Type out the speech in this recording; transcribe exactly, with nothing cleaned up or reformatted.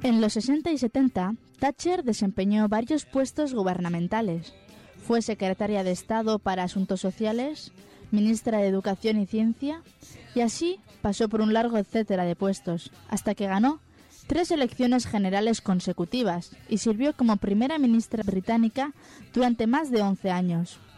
En los sesenta y setenta, Thatcher desempeñó varios puestos gubernamentales. Fue secretaria de Estado para Asuntos Sociales, ministra de Educación y Ciencia, y así pasó por un largo etcétera de puestos, hasta que ganó tres elecciones generales consecutivas y sirvió como primera ministra británica durante más de once años.